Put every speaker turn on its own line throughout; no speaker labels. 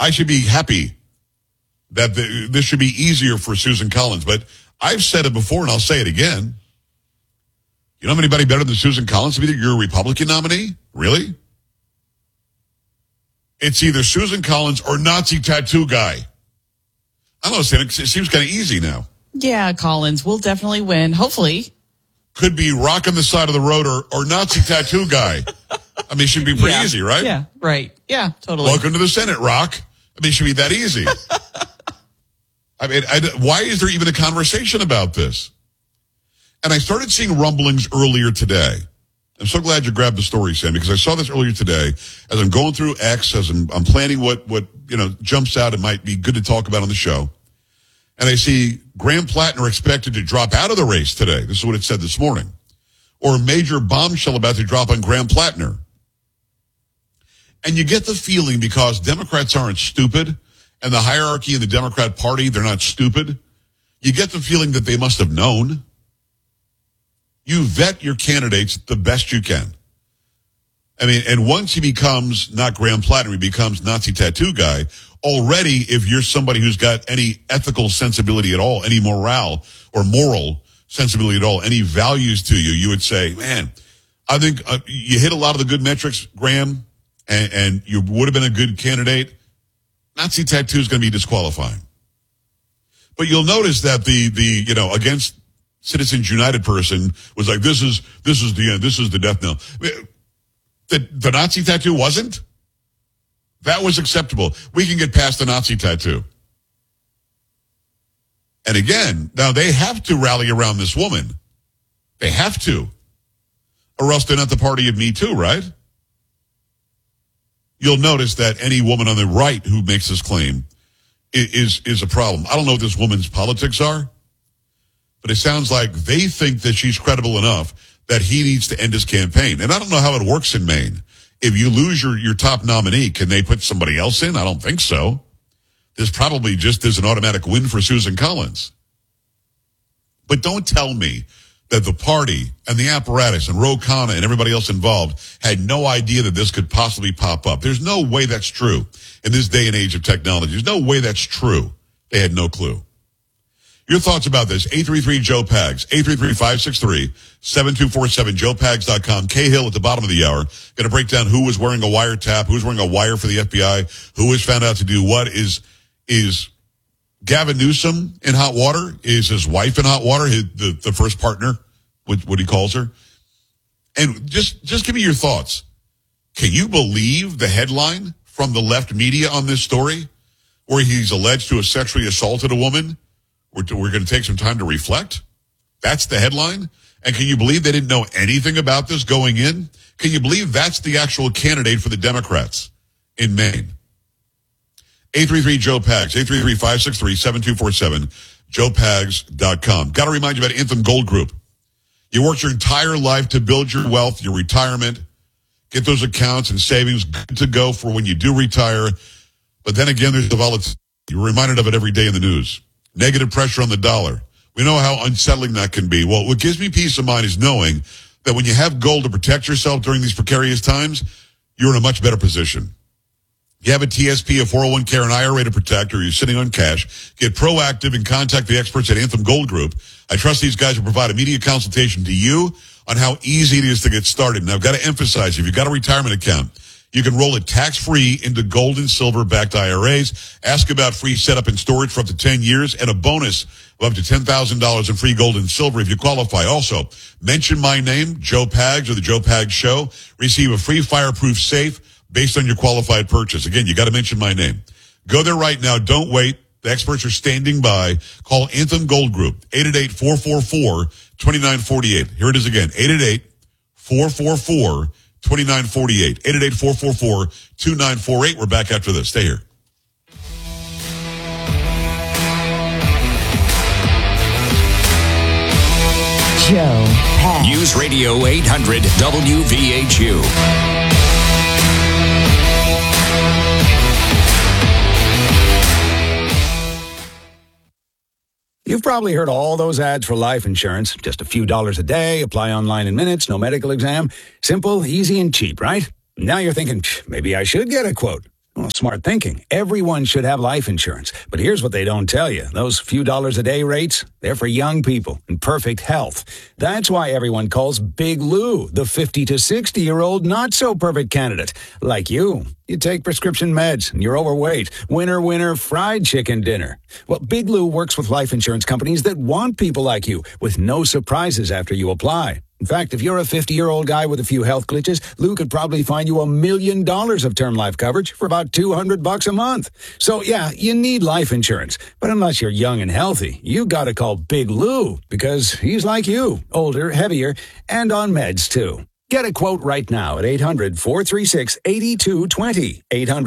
I should be happy that this should be easier for Susan Collins. But I've said it before, and I'll say it again. You know anybody better than Susan Collins? Either you're a Republican nominee? Really? It's either Susan Collins or Nazi tattoo guy. I don't know, it seems kind of easy now.
Yeah, Collins will definitely win, hopefully.
Could be Rock on the side of the road or Nazi tattoo guy. I mean, it should be pretty easy, right?
Yeah, right. Yeah, totally.
Welcome to the Senate, Rock. I mean, it should be that easy. I mean, why is there even a conversation about this? And I started seeing rumblings earlier today. I'm so glad you grabbed the story, Sam, because I saw this earlier today as I'm going through X, as I'm planning what jumps out and might be good to talk about on the show. And I see Graham Plattner expected to drop out of the race today. This is what it said this morning. Or a major bombshell about to drop on Graham Plattner. And you get the feeling, because Democrats aren't stupid, and the hierarchy in the Democrat Party, they're not stupid, you get the feeling that they must have known. You vet your candidates the best you can. I mean, and once he becomes not Graham Plattner, he becomes Nazi tattoo guy, already, if you're somebody who's got any ethical sensibility at all, any morale or moral sensibility at all, any values to you, you would say, man, I think you hit a lot of the good metrics, Graham, and you would have been a good candidate. Nazi tattoo is going to be disqualifying. But you'll notice that the against Citizens United person was like, this is the end. This is the death knell. The Nazi tattoo wasn't? That was acceptable. We can get past the Nazi tattoo. And again, now they have to rally around this woman. They have to. Or else they're not the party of Me Too, right? You'll notice that any woman on the right who makes this claim is a problem. I don't know what this woman's politics are, but it sounds like they think that she's credible enough that he needs to end his campaign. And I don't know how it works in Maine. If you lose your top nominee, can they put somebody else in? I don't think so. There's probably just an automatic win for Susan Collins. But don't tell me that the party and the apparatus and Ro Khanna and everybody else involved had no idea that this could possibly pop up. There's no way that's true in this day and age of technology. There's no way that's true. They had no clue. Your thoughts about this, 833-JOE-PAGS, 833-563-7247, joepags.com. Cahill at the bottom of the hour, going to break down who was wearing a wiretap, who's wearing a wire for the FBI, who was found out to do what. Is Gavin Newsom in hot water? Is his wife in hot water, the first partner, what he calls her? And just give me your thoughts. Can you believe the headline from the left media on this story, where he's alleged to have sexually assaulted a woman? We're going to take some time to reflect. That's the headline. And can you believe they didn't know anything about this going in? Can you believe that's the actual candidate for the Democrats in Maine? 833-JOE-PAGS, 833-563-7247, joepags.com. Got to remind you about Anthem Gold Group. You worked your entire life to build your wealth, your retirement, get those accounts and savings good to go for when you do retire. But then again, there's the volatility. You're reminded of it every day in the news. Negative pressure on the dollar. We know how unsettling that can be. Well, what gives me peace of mind is knowing that when you have gold to protect yourself during these precarious times, you're in a much better position. You have a TSP, a 401k, or an IRA to protect, or you're sitting on cash, get proactive and contact the experts at Anthem Gold Group. I trust these guys will provide immediate consultation to you on how easy it is to get started. Now, I've got to emphasize, if you've got a retirement account, you can roll it tax-free into gold and silver-backed IRAs. Ask about free setup and storage for up to 10 years and a bonus of up to $10,000 in free gold and silver if you qualify. Also, mention my name, Joe Pags, or the Joe Pags Show. Receive a free fireproof safe based on your qualified purchase. Again, you got to mention my name. Go there right now. Don't wait. The experts are standing by. Call Anthem Gold Group, 888-444-2948. Here it is again, 888-444-2948. 888-444-2948. We're back after this. Stay here.
Joe Pags.
News Radio 800 WVHU.
You've probably heard all those ads for life insurance. Just a few dollars a day, apply online in minutes, no medical exam. Simple, easy, and cheap, right? Now you're thinking, maybe I should get a quote. Well, smart thinking. Everyone should have life insurance. But here's what they don't tell you. Those few dollars a day rates, they're for young people in perfect health. That's why everyone calls Big Lou the 50 to 60-year-old not-so-perfect candidate. Like you. You take prescription meds and you're overweight. Winner, fried chicken dinner. Well, Big Lou works with life insurance companies that want people like you with no surprises after you apply. In fact, if you're a 50-year-old guy with a few health glitches, Lou could probably find you $1 million of term life coverage for about $200 a month. So, yeah, you need life insurance. But unless you're young and healthy, you got to call Big Lou because he's like you, older, heavier, and on meds, too. Get a quote right now at 800-436-8220,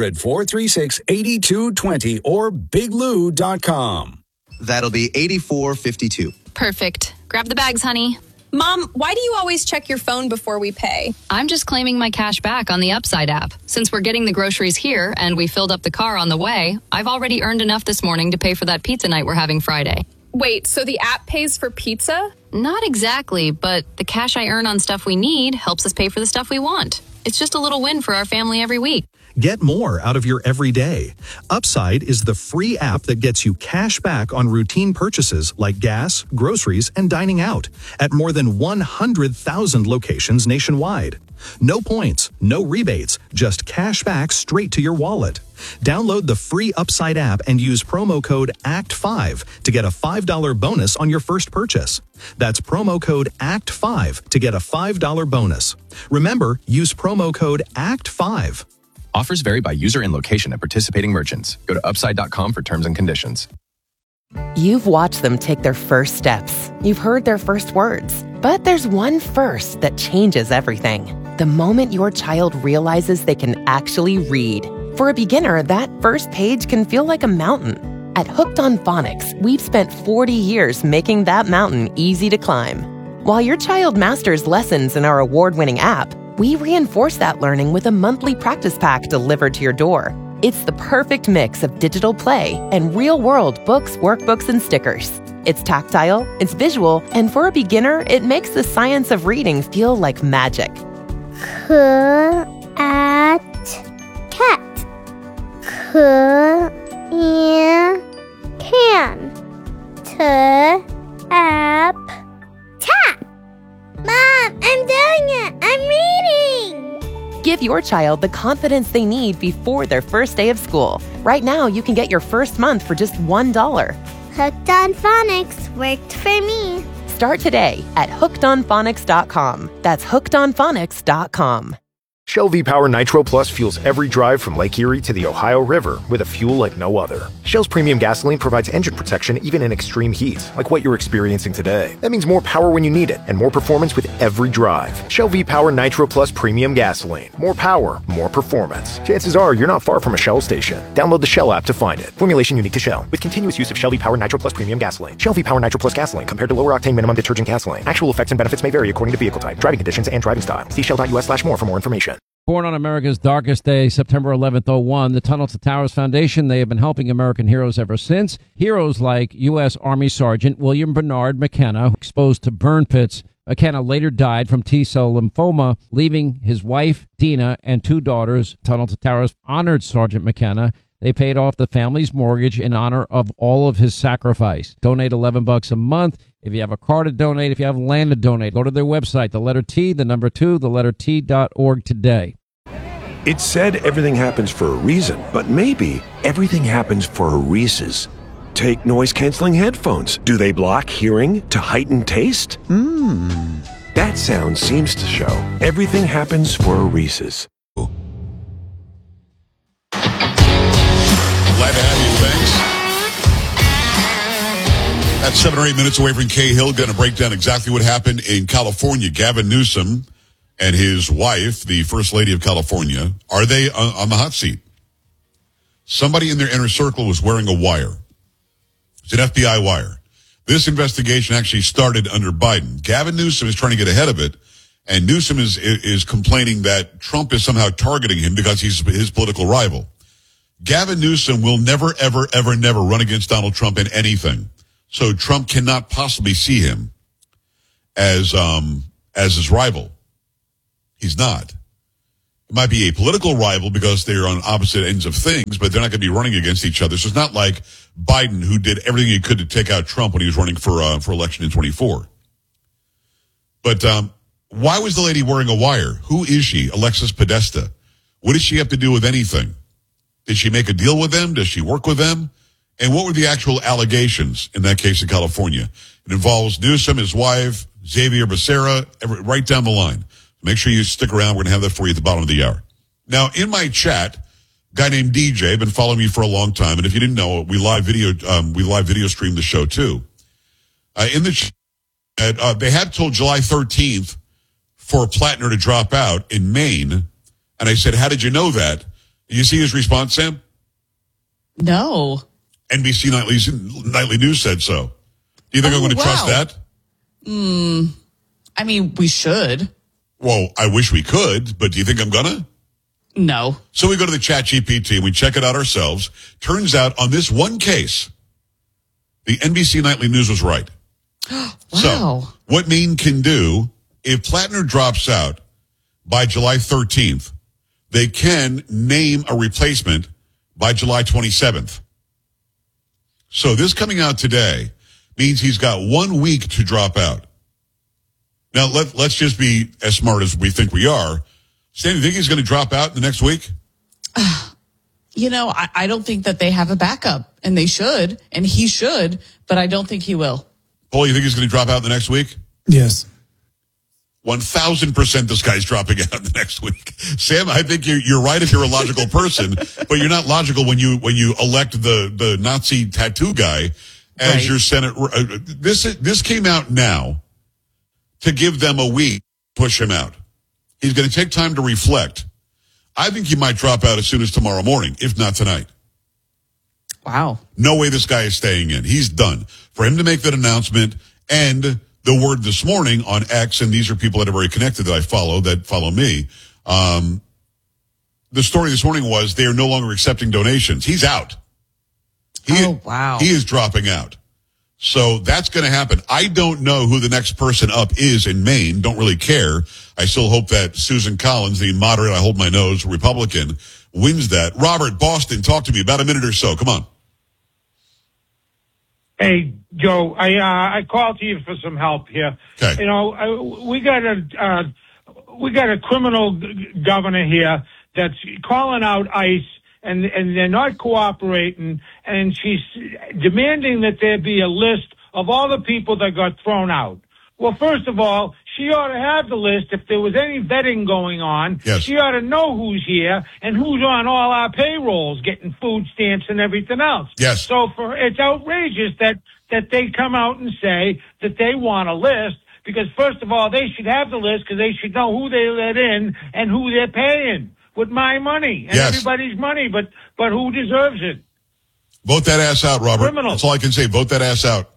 800-436-8220, or biglou.com.
That'll be $84.52.
Perfect. Grab the bags, honey.
Mom, why do you always check your phone before we pay?
I'm just claiming my cash back on the Upside app. Since we're getting the groceries here and we filled up the car on the way, I've already earned enough this morning to pay for that pizza night we're having Friday.
Wait, so the app pays for pizza?
Not exactly, but the cash I earn on stuff we need helps us pay for the stuff we want. It's just a little win for our family every week.
Get more out of your everyday. Upside is the free app that gets you cash back on routine purchases like gas, groceries, and dining out at more than 100,000 locations nationwide. No points, no rebates, just cash back straight to your wallet. Download the free Upside app and use promo code ACT5 to get a $5 bonus on your first purchase. That's promo code ACT5 to get a $5 bonus. Remember, use promo code ACT5.
Offers vary by user and location at participating merchants. Go to upside.com for terms and conditions.
You've watched them take their first steps. You've heard their first words. But there's one first that changes everything. The moment your child realizes they can actually read. For a beginner, that first page can feel like a mountain. At Hooked on Phonics, we've spent 40 years making that mountain easy to climb. While your child masters lessons in our award-winning app, we reinforce that learning with a monthly practice pack delivered to your door. It's the perfect mix of digital play and real-world books, workbooks, and stickers. It's tactile, it's visual, and for a beginner, it makes the science of reading feel like magic.
Cat. Can. Tap. Mom, I'm doing it! I'm reading!
Give your child the confidence they need before their first day of school. Right now, you can get your first month for just $1.
Hooked on Phonics worked for me.
Start today at hookedonphonics.com. That's hookedonphonics.com.
Shell V-Power Nitro Plus fuels every drive from Lake Erie to the Ohio River with a fuel like no other. Shell's premium gasoline provides engine protection even in extreme heat, like what you're experiencing today. That means more power when you need it, and more performance with every drive. Shell V-Power Nitro Plus premium gasoline. More power, more performance. Chances are you're not far from a Shell station. Download the Shell app to find it. Formulation unique to Shell, with continuous use of Shell V-Power Nitro Plus premium gasoline. Shell V-Power Nitro Plus gasoline compared to lower octane minimum detergent gasoline. Actual effects and benefits may vary according to vehicle type, driving conditions, and driving style. See shell.us/more for more information.
Born on America's darkest day, September 11th, 01, the Tunnel to Towers Foundation, they have been helping American heroes ever since. Heroes like U.S. Army Sergeant William Bernard McKenna, exposed to burn pits. McKenna later died from T-cell lymphoma, leaving his wife, Dina, and 2 daughters. Tunnel to Towers honored Sergeant McKenna. They paid off the family's mortgage in honor of all of his sacrifice. Donate $11 a month. If you have a car to donate, if you have land to donate, go to their website, the letter T, the number 2, the letter T.org today.
It's said everything happens for a reason, but maybe everything happens for a Reese's. Take noise-canceling headphones. Do they block hearing to heighten taste? That sound seems to show everything happens for a Reese's.
Glad to have you. Thanks. That's 7 or 8 minutes away from Cahill. Going to break down exactly what happened in California. Gavin Newsom and his wife, the First Lady of California, are they on the hot seat? Somebody in their inner circle was wearing a wire. It's an FBI wire. This investigation actually started under Biden. Gavin Newsom is trying to get ahead of it, and Newsom is complaining that Trump is somehow targeting him because he's his political rival. Gavin Newsom will never, ever, ever, never run against Donald Trump in anything. So Trump cannot possibly see him as his rival. He's not. It might be a political rival because they're on opposite ends of things, but they're not going to be running against each other. So it's not like Biden, who did everything he could to take out Trump when he was running for election in 24. But why was the lady wearing a wire? Who is she? Alexis Podesta. What does she have to do with anything? Did she make a deal with them? Does she work with them? And what were the actual allegations in that case in California? It involves Newsom, his wife, Xavier Becerra, right down the line. Make sure you stick around. We're going to have that for you at the bottom of the hour. Now, in my chat, a guy named DJ, been following me for a long time. And if you didn't know, we live video stream the show too. In the chat, they had till July 13th for Plattner to drop out in Maine. And I said, how did you know that? You see his response, Sam?
No.
NBC Nightly News said so. Do you think I'm going to trust that?
I mean, we should.
Well, I wish we could, but do you think I'm gonna?
No.
So we go to the ChatGPT and we check it out ourselves. Turns out on this one case, the NBC Nightly News was right.
Wow.
So what Maine can do, if Plattner drops out by July 13th, they can name a replacement by July 27th. So this coming out today means he's got 1 week to drop out. Now, let's just be as smart as we think we are. Stan, do you think he's going to drop out in the next week?
I don't think that they have a backup, and they should, and he should, but I don't think he will.
Paul, you think he's going to drop out in the next week?
Yes.
1,000% this guy's dropping out in the next week. Sam, I think you're right if you're a logical person, but you're not logical when you elect the Nazi tattoo guy as your Senate. This came out now to give them a week to push him out. He's going to take time to reflect. I think he might drop out as soon as tomorrow morning, if not tonight.
Wow.
No way this guy is staying in. He's done. For him to make that announcement, and the word this morning on X, and these are people that are very connected that I follow, that follow me. The story this morning was they are no longer accepting donations. He's out.
Wow.
He is dropping out. So that's going to happen. I don't know who the next person up is in Maine. Don't really care. I still hope that Susan Collins, the moderate, I hold my nose, Republican, wins that. Robert, Boston, talk to me about a minute or so. Come on.
Hey, Joe, I called to you for some help here.
Okay.
We got a criminal governor here that's calling out ICE, and they're not cooperating, and she's demanding that there be a list of all the people that got thrown out. Well, first of all, she ought to have the list. If there was any vetting going on,
yes,
she ought to know who's here and who's on all our payrolls getting food stamps and everything else.
Yes.
So it's outrageous that they come out and say that they want a list, because first of all, they should have the list because they should know who they let in and who they're paying with my money and everybody's money, but who deserves it?
Vote that ass out, Robert.
Criminals.
That's all I can say. Vote that ass out.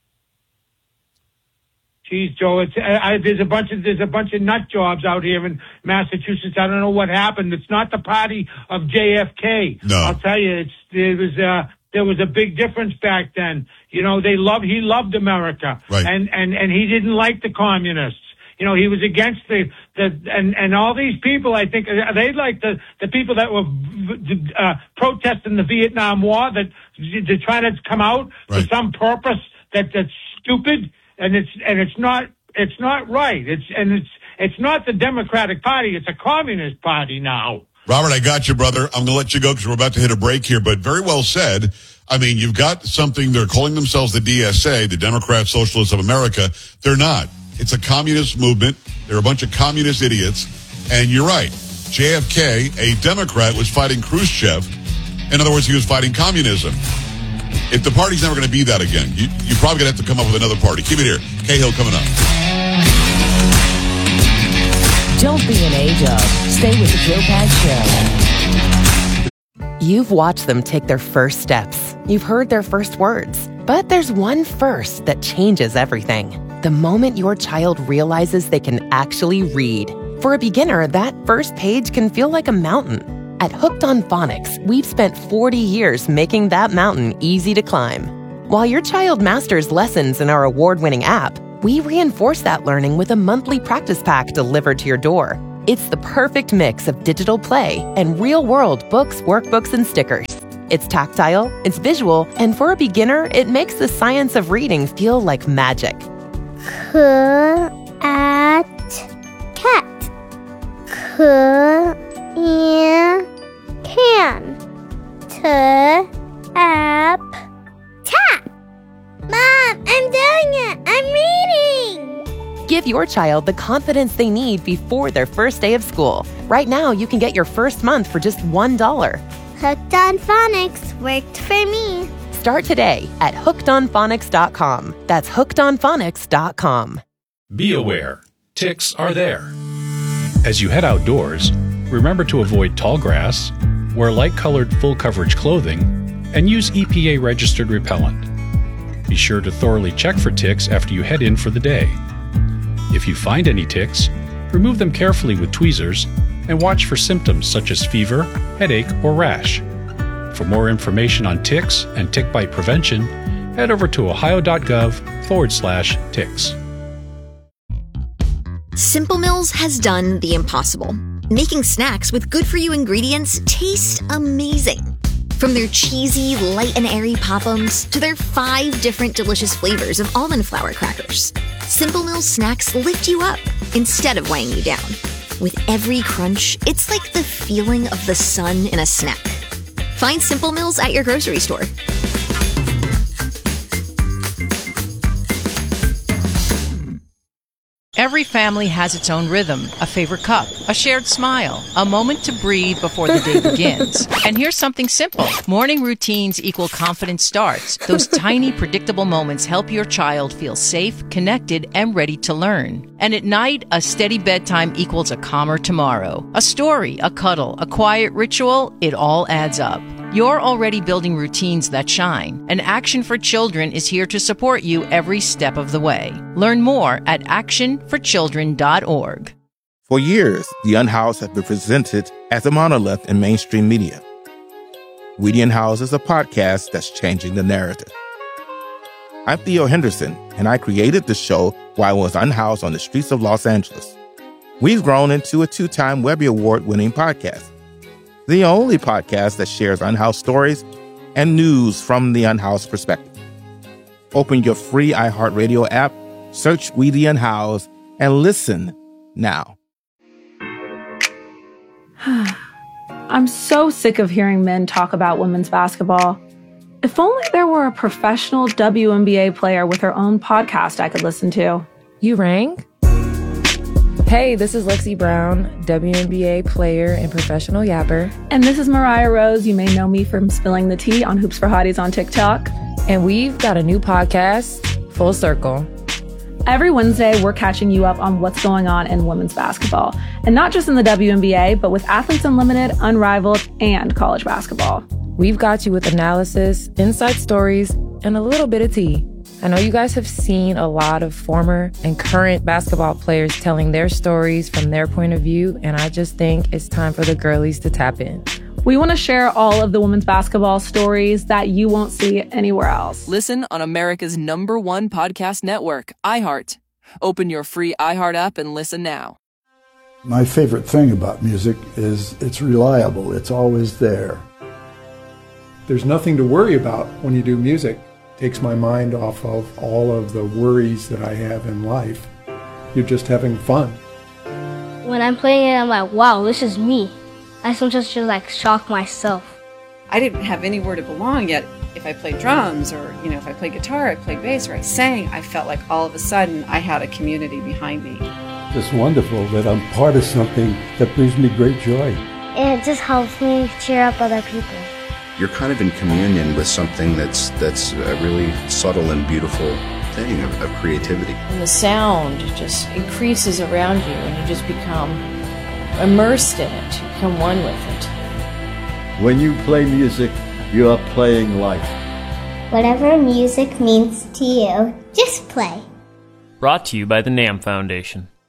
Geez, Joe, there's a bunch of nut jobs out here in Massachusetts. I don't know what happened. It's not the party of JFK.
No.
I'll tell you, there was a big difference back then. He loved America.
Right.
And he didn't like the communists. He was against and all these people, I think, they like the people that were protesting the Vietnam War, that to try to come out for some purpose that's stupid, and it's not right. It's not the Democratic Party. It's a communist party now.
Robert, I got you, brother. I'm going to let you go because we're about to hit a break here, but very well said. I mean, you've got something, they're calling themselves the DSA, the Democrat Socialists of America. They're not. It's a communist movement. They're a bunch of communist idiots. And you're right. JFK, a Democrat, was fighting Khrushchev. In other words, he was fighting communism. If the party's never going to be that again, you're probably going to have to come up with another party. Keep it here. Cahill coming up.
Don't be an A-dub. Stay with the Joe Pag Show. You've watched them take their first steps. You've heard their first words. But there's one first that changes everything. The moment your child realizes they can actually read. For a beginner, that first page can feel like a mountain. At Hooked on Phonics, we've spent 40 years making that mountain easy to climb. While your child masters lessons in our award-winning app, we reinforce that learning with a monthly practice pack delivered to your door. It's the perfect mix of digital play and real-world books, workbooks, and stickers. It's tactile, it's visual, and for a beginner, it makes the science of reading feel like magic.
Cat. Can. Tap. Mom, I'm doing it. I'm reading.
Give your child the confidence they need before their first day of school. Right now, you can get your first month for just $1.
Hooked on Phonics worked for me.
Start today at hookedonphonics.com. That's hookedonphonics.com.
Be aware, ticks are there. As you head outdoors, remember to avoid tall grass, wear light-colored full-coverage clothing, and use EPA-registered repellent. Be sure to thoroughly check for ticks after you head in for the day. If you find any ticks, remove them carefully with tweezers and watch for symptoms such as fever, headache, or rash. For more information on ticks and tick bite prevention, head over to ohio.gov/ticks.
Simple Mills has done the impossible, making snacks with good-for-you ingredients taste amazing. From their cheesy, light and airy Pop-Ums to their 5 different delicious flavors of almond flour crackers, Simple Mills snacks lift you up instead of weighing you down. With every crunch, it's like the feeling of the sun in a snack. Find Simple Mills at your grocery store.
Every family has its own rhythm, a favorite cup, a shared smile, a moment to breathe before the day begins. And here's something simple. Morning routines equal confident starts. Those tiny, predictable moments help your child feel safe, connected, and ready to learn. And at night, a steady bedtime equals a calmer tomorrow. A story, a cuddle, a quiet ritual, it all adds up. You're already building routines that shine, and Action for Children is here to support you every step of the way. Learn more at actionforchildren.org.
For years, The Unhoused has been presented as a monolith in mainstream media. We the Unhoused is a podcast that's changing the narrative. I'm Theo Henderson, and I created the show while I was unhoused on the streets of Los Angeles. We've grown into a 2-time Webby Award-winning podcast. The only podcast that shares unhoused stories and news from the unhoused perspective. Open your free iHeartRadio app, search We the Unhoused, and listen now.
I'm so sick of hearing men talk about women's basketball. If only there were a professional WNBA player with her own podcast I could listen to.
You rang? Hey, this is Lexi Brown, WNBA player and professional yapper.
And this is Mariah Rose. You may know me from spilling the tea on Hoops for Hotties on TikTok.
And we've got a new podcast, Full Circle.
Every Wednesday, we're catching you up on what's going on in women's basketball. And not just in the WNBA, but with Athletes Unlimited, Unrivaled, and college basketball.
We've got you with analysis, inside stories, and a little bit of tea. I know you guys have seen a lot of former and current basketball players telling their stories from their point of view, and I just think it's time for the girlies to tap in.
We want to share all of the women's basketball stories that you won't see anywhere else.
Listen on America's #1 podcast network, iHeart. Open your free iHeart app and listen now.
My favorite thing about music is it's reliable. It's always there.
There's nothing to worry about when you do music. Takes my mind off of all of the worries that I have in life. You're just having fun.
When I'm playing it, I'm like, wow, this is me. I sometimes just like shock myself.
I didn't have anywhere to belong yet. If I played drums or, if I played guitar, I played bass or I sang, I felt like all of a sudden I had a community behind me.
It's wonderful that I'm part of something that brings me great joy.
It just helps me cheer up other people.
You're kind of in communion with something that's a really subtle and beautiful thing of creativity.
And the sound just increases around you and you just become immersed in it. You become one with it.
When you play music, you are playing life.
Whatever music means to you, just play.
Brought to you by the NAMM Foundation.